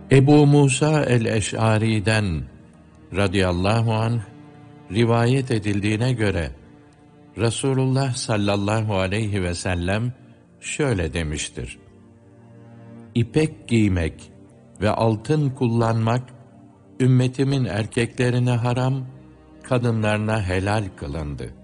Ebu Musa el-Eş'ari'den radıyallahu anh rivayet edildiğine göre Resulullah sallallahu aleyhi ve sellem şöyle demiştir: İpek giymek ve altın kullanmak ümmetimin erkeklerine haram, kadınlarına helal kılındı.